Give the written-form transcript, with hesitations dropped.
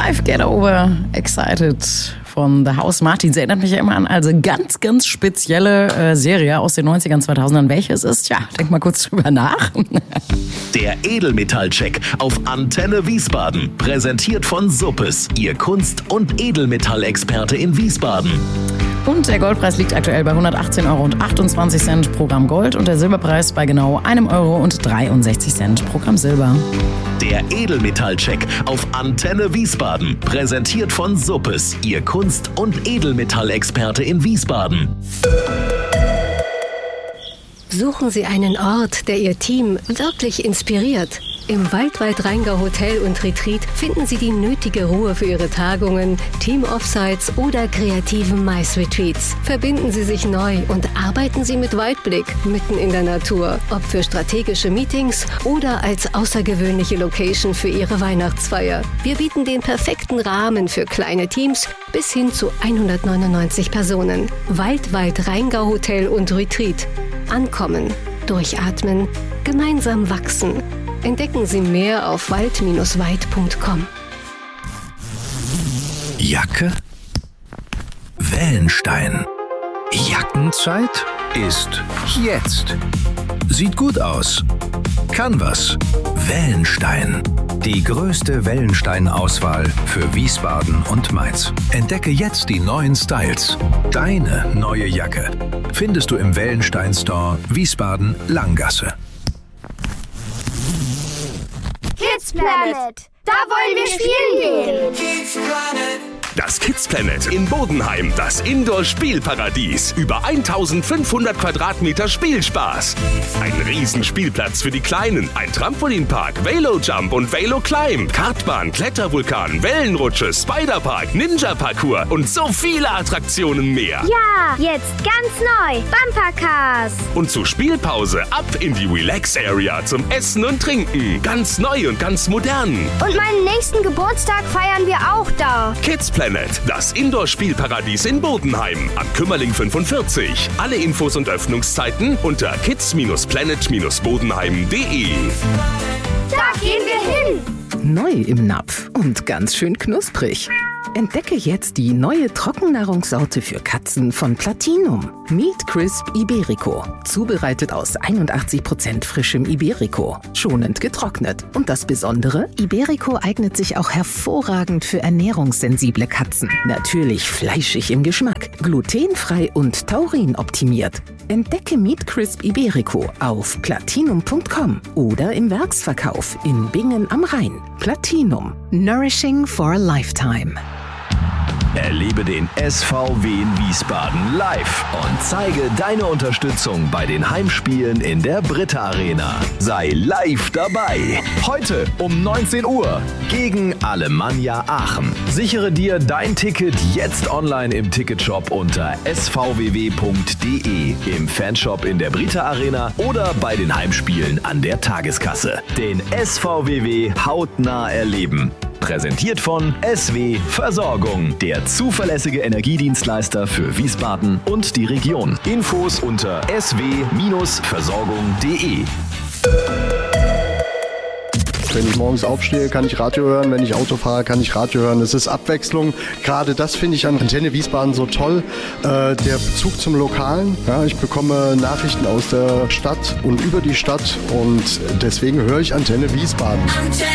Live Get Over Excited von The House Martins. Erinnert mich ja immer an also ganz, ganz spezielle Serie aus den 90ern, 2000ern. Welche es ist? Ja, denk mal kurz drüber nach. Der Edelmetallcheck auf Antenne Wiesbaden. Präsentiert von Suppes, Ihr Kunst- und Edelmetallexperte in Wiesbaden. Und der Goldpreis liegt aktuell bei 118,28 Euro pro Gramm Gold und der Silberpreis bei genau 1,63 Euro pro Gramm Silber. Der Edelmetallcheck auf Antenne Wiesbaden. Präsentiert von Suppes, Ihr Kunst- und Edelmetallexperte in Wiesbaden. Suchen Sie einen Ort, der Ihr Team wirklich inspiriert. Im Waldweit-Rheingau Hotel und Retreat finden Sie die nötige Ruhe für Ihre Tagungen, Team-Offsites oder kreativen Mais-Retreats. Verbinden Sie sich neu und arbeiten Sie mit Weitblick mitten in der Natur. Ob für strategische Meetings oder als außergewöhnliche Location für Ihre Weihnachtsfeier. Wir bieten den perfekten Rahmen für kleine Teams bis hin zu 199 Personen. Waldweit-Rheingau Hotel und Retreat. Ankommen, durchatmen, gemeinsam wachsen. Entdecken Sie mehr auf wald-weit.com. Jacke? Wellenstein. Jackenzeit ist jetzt. Sieht gut aus. Kann was. Wellenstein. Die größte Wellenstein-Auswahl für Wiesbaden und Mainz. Entdecke jetzt die neuen Styles. Deine neue Jacke findest du im Wellenstein Store Wiesbaden Langgasse. Kids Planet, da wollen wir spielen gehen. Das Kids Planet in Bodenheim, das Indoor-Spielparadies. Über 1500 Quadratmeter Spielspaß. Ein Riesenspielplatz für die Kleinen, ein Trampolinpark, Velo-Jump und Velo-Climb, Kartbahn, Klettervulkan, Wellenrutsche, Spiderpark, Ninja-Parcours und so viele Attraktionen mehr. Ja, jetzt ganz neu, Bumpercars. Und zur Spielpause ab in die Relax-Area zum Essen und Trinken. Ganz neu und ganz modern. Und meinen nächsten Geburtstag feiern wir auch da. Kids Planet, das Indoor-Spielparadies in Bodenheim am Kümmerling 45. Alle Infos und Öffnungszeiten unter kids-planet-bodenheim.de. Da gehen wir hin. Neu im Napf und ganz schön knusprig. Entdecke jetzt die neue Trockennahrungssorte für Katzen von Platinum. Meat Crisp Iberico. Zubereitet aus 81% frischem Iberico. Schonend getrocknet. Und das Besondere? Iberico eignet sich auch hervorragend für ernährungssensible Katzen. Natürlich fleischig im Geschmack. Glutenfrei und taurinoptimiert. Entdecke Meat Crisp Iberico auf platinum.com oder im Werksverkauf in Bingen am Rhein. Platinum. Nourishing for a lifetime. Erlebe den SVW in Wiesbaden live und zeige deine Unterstützung bei den Heimspielen in der Britta Arena. Sei live dabei. Heute um 19 Uhr gegen Alemannia Aachen. Sichere dir dein Ticket jetzt online im Ticketshop unter svww.de, im Fanshop in der Britta Arena oder bei den Heimspielen an der Tageskasse. Den SVW hautnah erleben. Präsentiert von SW Versorgung, der zuverlässige Energiedienstleister für Wiesbaden und die Region. Infos unter sw-versorgung.de. Wenn ich morgens aufstehe, kann ich Radio hören. Wenn ich Auto fahre, kann ich Radio hören. Es ist Abwechslung. Gerade das finde ich an Antenne Wiesbaden so toll. Der Bezug zum Lokalen. Ja, ich bekomme Nachrichten aus der Stadt und über die Stadt. Und deswegen höre ich Antenne Wiesbaden.